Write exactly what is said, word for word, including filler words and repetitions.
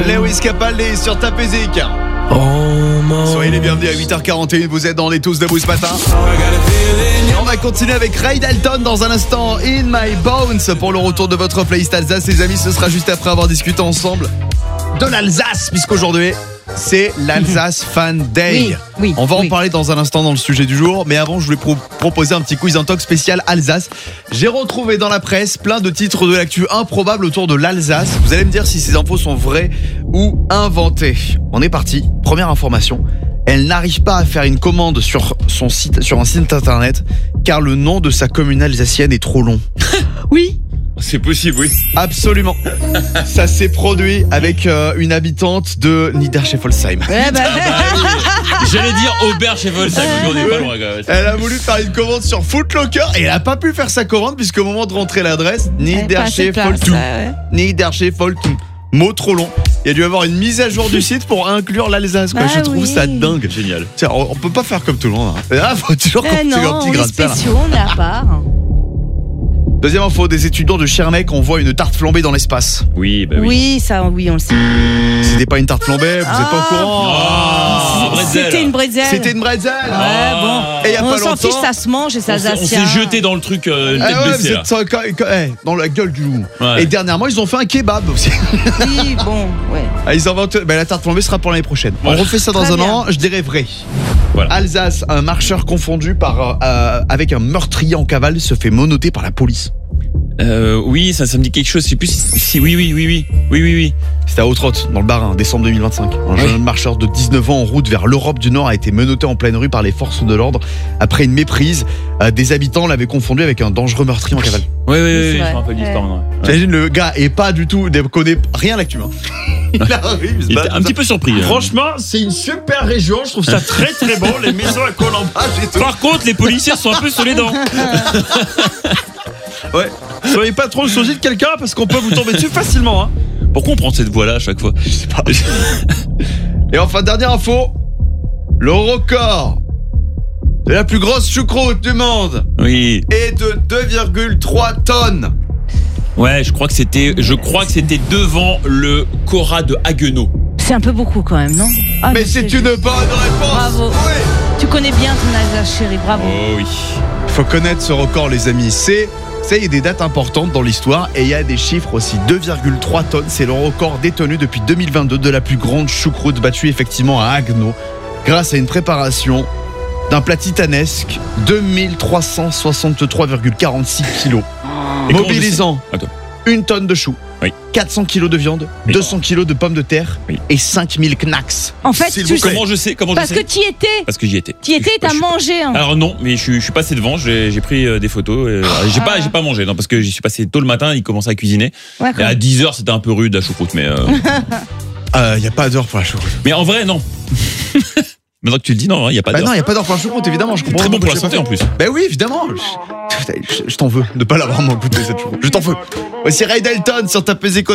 Lewis Capaldi sur Ta Musique. Oh, soyez les bienvenus à huit heures quarante et un, vous êtes dans les Tous debout ce matin. Et on va continuer avec Ray Dalton dans un instant, In My Bones, pour le retour de votre playlist Alsace. Les amis, ce sera juste après avoir discuté ensemble de l'Alsace, puisqu'aujourd'hui c'est l'Alsace Fan Day. Oui, oui, on va oui. en parler dans un instant dans le sujet du jour, mais avant je voulais pro- proposer un petit quiz en talk spécial Alsace. J'ai retrouvé dans la presse plein de titres de l'actu improbable autour de l'Alsace. Vous allez me dire si ces infos sont vraies ou inventées. On est parti, première information. Elle n'arrive pas à faire une commande sur son site, sur un site internet, car le nom de sa commune alsacienne est trop long. Oui. c'est possible, oui. Absolument. Ça s'est produit avec euh, une habitante de Niederscheffolsheim. Ouais, bah, J'allais dire Aubert chez Volkswagen, on est pas loin quand même. Elle a voulu faire une commande sur Footlocker et elle a pas pu faire sa commande puisqu'au moment de rentrer l'adresse, Niederscheffolsheim. ouais. Niederscheffolsheim. Mot trop long. Il y a dû avoir une mise à jour du site pour inclure l'Alsace. Quoi. Ah Je trouve oui. ça dingue. Génial. Tiens, on, on peut pas faire comme tout le monde. Hein. Ah, faut toujours Eh qu'on non, un petit on grain est de sel. hein. spéciaux, on est à part. Deuxième info, des étudiants de Schirmeck envoient une tarte flambée dans l'espace. Oui, bah oui. Oui, ça, oui, on le sait. C'était pas une tarte flambée, vous êtes pas au courant. Ah, bretzel. C'était une bretzel. C'était une bretzel. Ouais, bon. Et il y a On pas s'en longtemps. fiche, ça se mange et ça On s'est- on s'assient. s'est jeté dans le truc euh, tête Ah ouais, baissée vous là. êtes ça, quand- quand- eh, dans la gueule du loup. Ouais. Et dernièrement, ils ont fait un kebab aussi. Oui, bon, ouais. Ah, ils inventent. Ben, la tarte flambée sera pour l'année prochaine. Ouais. On refait ça dans Très un bien. an. Je dirais vrai. Voilà. Alsace, un marcheur confondu par euh, avec un meurtrier en cavale se fait monoter par la police. Euh, oui, ça, ça me dit quelque chose. Je sais plus si, si- oui, oui, oui, oui, oui, oui, oui. C'était à Haute-Rotte, dans le Bas-Rhin, décembre deux mille vingt-cinq. Un Oui. jeune marcheur de dix-neuf ans en route vers l'Europe du Nord a été menotté en pleine rue par les forces de l'ordre après une méprise. Euh, des habitants l'avaient confondu avec un dangereux meurtrier en cavale. Oui, oui, oui, c'est oui, je vrai. me rappelle l'histoire Ouais. maintenant. Ouais. T'imagines, le gars est pas du tout, ne connaît rien à l'actu. Hein. Il arrive, il se Il balade était un comme petit peu surpris. hein. Franchement, c'est une super région, je trouve ça très très bon, les maisons à colombage et tout. Par contre, les policiers sont un peu sur les dents. Ouais. Soyez pas trop le sosie de quelqu'un parce qu'on peut vous tomber dessus facilement. Hein. Pourquoi on prend cette voie-là à chaque fois? Je sais pas. Et enfin, dernière info. Le record de la plus grosse choucroute du monde Oui. est de deux virgule trois tonnes. Ouais, je crois que c'était, je crois que c'était devant le Cora de Haguenau. C'est un peu beaucoup quand même, non? Ah, Mais c'est une bonne réponse. Bravo. Oui. Tu connais bien ton Alsace, chérie, bravo. Oh oui. Il faut connaître ce record, les amis. C'est, ça, il y a des dates importantes dans l'histoire et il y a des chiffres aussi. deux virgule trois tonnes, c'est le record détenu depuis deux mille vingt-deux de la plus grande choucroute battue effectivement à Haguenau grâce à une préparation d'un plat titanesque, deux mille trois cent soixante-trois virgule quarante-six kilos, Et comment mobilisant je sais Attends. une tonne de choux, Oui. quatre cents kilos de viande, Oui. deux cents kilos de pommes de terre Oui. et cinq mille knacks. En fait, S'il tu vous plaît. Comment je sais? Comment Parce je que sais? tu y étais. Parce que j'y étais. Tu y étais, Je- t'as je- mangé. Hein. Alors non, mais je, suis- je suis passé devant, j'ai j'ai pris euh, des photos. euh, j'ai pas, j'ai pas mangé, non, parce que j'y suis passé tôt le matin. Il commençait à cuisiner. Ouais, Et quand à même. dix heures, c'était un peu rude la choucroute, mais euh, Il euh, n'y a pas d'heure pour la choucroute. mais en vrai, non. Maintenant que tu le dis, non, il y a pas Bah d'heure. non, il n'y a pas d'heure pour la choucroute, évidemment. Je comprends. Très bon pour la Je sais santé pas. en plus. Ben oui, évidemment. Je, je- je t'en veux de pas l'avoir vraiment goûté cette choucroute. Je t'en veux. Voici Ray Dalton sur Ta Musique.